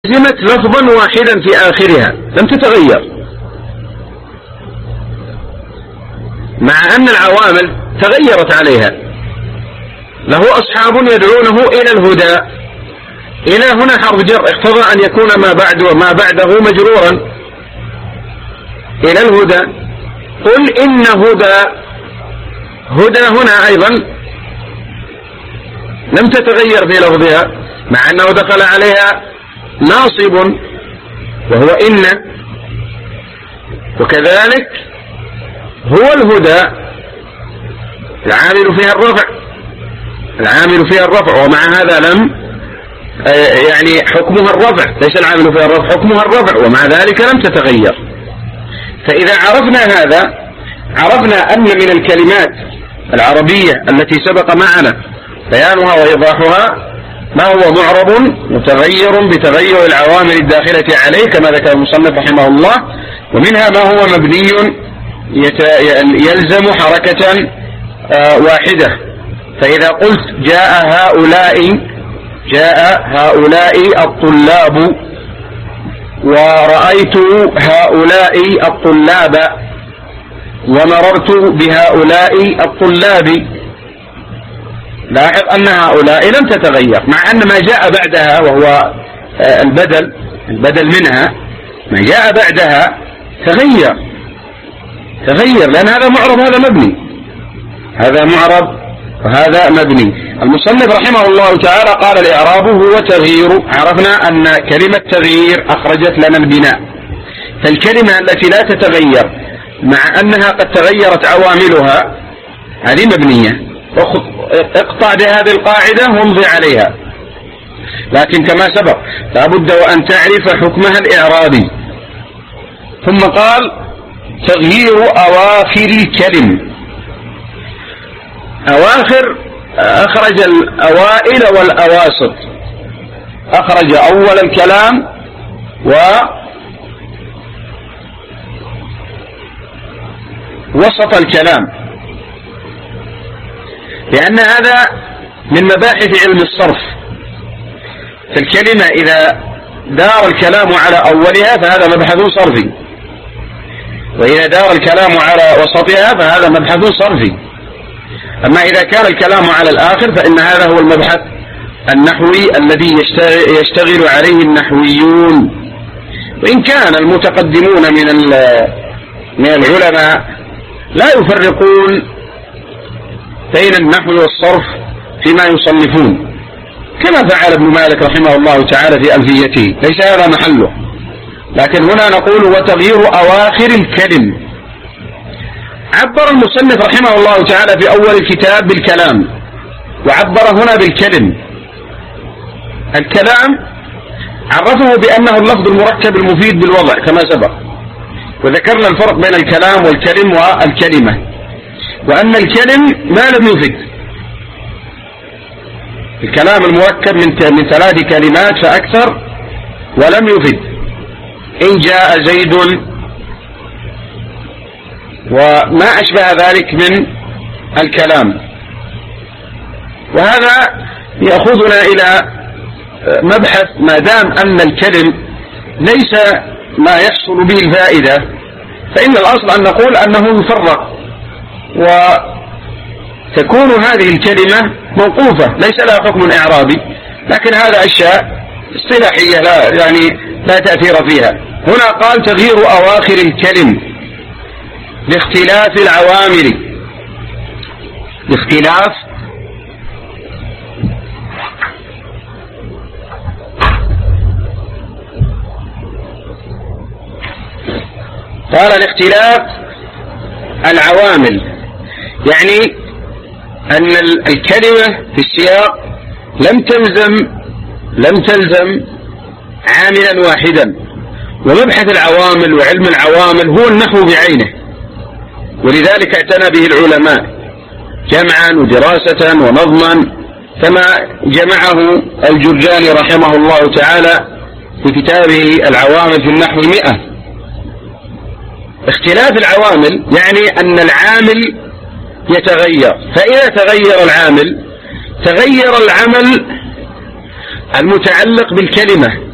لزمت لفظا واحدا في آخرها لم تتغير، مع أن العوامل تغيرت عليها. له أصحاب يدعونه إلى الهدى، إلى هنا حرف جر اقتضى أن يكون ما بعده مجرورا إلى الهدى. قل إن هدى هنا أيضا لم تتغير في لفظها، مع أنه دخل عليها ناصب وهو إن، وكذلك هو الهدى العامل فيها الرفع، ومع هذا لم يعني حكمها الرفع، ليس العامل فيها الرفع، حكمها الرفع، ومع ذلك لم تتغير. فإذا عرفنا هذا عرفنا أن من الكلمات العربية التي سبق معنا بيانها وإيضاحها ما هو معرب متغير بتغير العوامل الداخلة عليه كما ذكر المصنف رحمه الله، ومنها ما هو مبني يلزم حركة واحدة. فإذا قلت جاء هؤلاء الطلاب، ورأيت هؤلاء الطلاب، ومررت بهؤلاء الطلاب، لاحظ أن هؤلاء لم تتغير، مع أن ما جاء بعدها وهو البدل منها، ما جاء بعدها تغير، لأن هذا معرب هذا مبني، هذا معرب وهذا مبني. المصنف رحمه الله تعالى قال الإعراب هو تغيير. عرفنا أن كلمة تغيير أخرجت لنا البناء، فالكلمة التي لا تتغير مع أنها قد تغيرت عواملها هذه مبنية، اقطع بهذه القاعدة وامضي عليها. لكن كما سبق لابد وأن تعرف حكمها الإعرابي. ثم قال تغيير أواخر الكلم. أواخر أخرج الأوائل والأواسط، أخرج أول الكلام ووسط الكلام، لأن هذا من مباحث علم الصرف. فالكلمة إذا دار الكلام على أولها فهذا مبحث صرفي، وإذا دار الكلام على وسطها فهذا مبحث صرفي. أما إذا كان الكلام على الآخر فإن هذا هو المبحث النحوي الذي يشتغل عليه النحويون. وإن كان المتقدمون من العلماء لا يفرقون بين النحو والصرف فيما يصنفون، كما فعل ابن مالك رحمه الله تعالى في ألفيته، ليس هذا محله. لكن هنا نقول وتغيير أواخر الكلم. عبر المصنف رحمه الله تعالى في أول الكتاب بالكلام، وعبر هنا بالكلم. الكلام عرفه بأنه اللفظ المركب المفيد بالوضع كما سبق، وذكرنا الفرق بين الكلام والكلم والكلمة، وأن الكلم ما لم يفد. الكلام المركب من 3 كلمات فأكثر ولم يفد، إن جاء زيد وما أشبه ذلك من الكلام. وهذا يأخذنا إلى مبحث ما دام أن الكلم ليس ما يحصل به الفائدة، فإن الأصل أن نقول أنه يفرق، وتكون هذه الكلمة موقوفة ليس لها حكم إعرابي، لكن هذا أشياء اصطلاحية لا تأثير فيها. هنا قال تغيير أواخر الكلم لاختلاف العوامل. قال لاختلاف العوامل، يعني أن الكلمة في السياق لم تلزم عاملا واحدا. ومبحث العوامل وعلم العوامل هو النحو بعينه، ولذلك اعتنى به العلماء جمعا ودراسة ونظما، كما جمعه الجرجاني رحمه الله تعالى في كتابه العوامل في النحو 100. اختلاف العوامل يعني أن العامل يتغير، فإذا تغير العامل تغير العمل المتعلق بالكلمة،